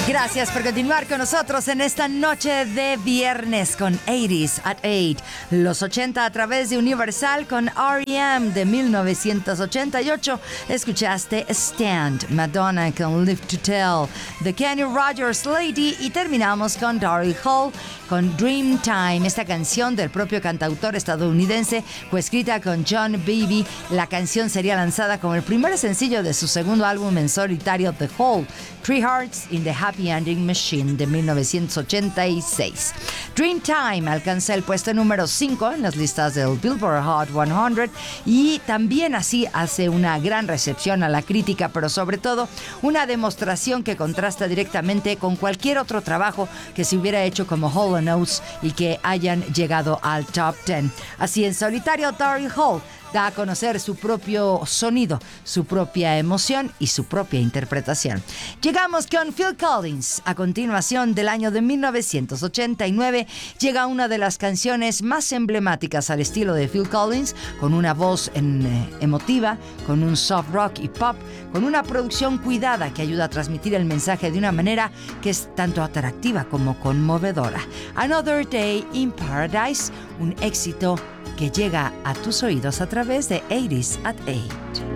Gracias por continuar con nosotros en esta noche de viernes con 80s at 8. Los 80 a través de Universal con R.E.M. de 1988. Escuchaste Stand, Madonna con Live to Tell, The Kenny Rogers Lady y terminamos con Daryl Hall con Dreamtime, esta canción del propio cantautor estadounidense, coescrita con John Beebe. La canción sería lanzada como el primer sencillo de su segundo álbum en solitario, The Hole, Three Hearts in the Happy Ending Machine de 1986. Dreamtime alcanza el puesto número 5 en las listas del Billboard Hot 100 y también así hace una gran recepción a la crítica, pero sobre todo una demostración que contrasta directamente con cualquier otro trabajo que se hubiera hecho como Hall & Oates y que hayan llegado al top 10. Así en solitario, Daryl Hall da a conocer su propio sonido, su propia emoción y su propia interpretación. Llegamos con Phil Collins. A continuación, del año de 1989, llega una de las canciones más emblemáticas al estilo de Phil Collins, con una voz emotiva, con un soft rock y pop, con una producción cuidada que ayuda a transmitir el mensaje de una manera que es tanto atractiva como conmovedora. Another Day in Paradise, un éxito que llega a tus oídos a través de 80s at 8.